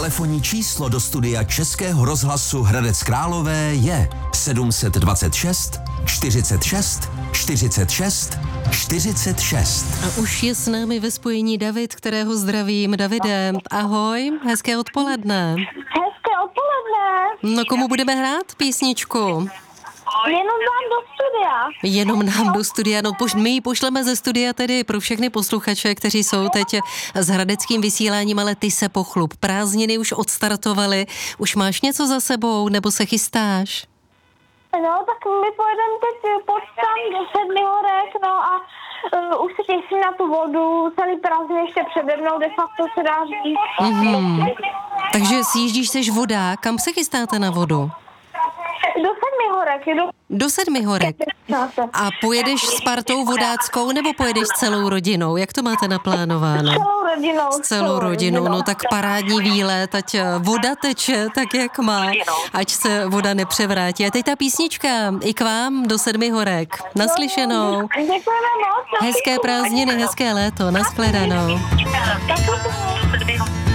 Telefonní číslo do studia Českého rozhlasu Hradec Králové je 726 46 46 46. A už je s námi ve spojení David, kterého zdravím. Davide, ahoj, hezké odpoledne. Hezké odpoledne. No, komu budeme hrát písničku? Jenom vám do studia. Jenom nám do studia, no my ji pošleme ze studia tedy pro všechny posluchače, kteří jsou teď s hradeckým vysíláním, ale ty se pochlup. Prázdniny už odstartovaly, už máš něco za sebou, nebo se chystáš? No, tak my pojedeme teď tam do Sedmi horek, no a už se těším na tu vodu, celý prázdniny ještě přede mnou, de facto se dá říct. Takže sjíždíš, seš voda, kam se chystáte na vodu? Do Sedmi horek. Do Sedmi horek. A pojedeš s partou vodáckou, nebo pojedeš s celou rodinou? Jak to máte naplánováno? S celou rodinou, no tak parádní výlet, ať voda teče tak, jak má, ať se voda nepřevrátí. A teď ta písnička i k vám do Sedmi horek. Naslyšenou. Děkujeme moc. Hezké prázdniny, hezké léto, nashledanou. Tak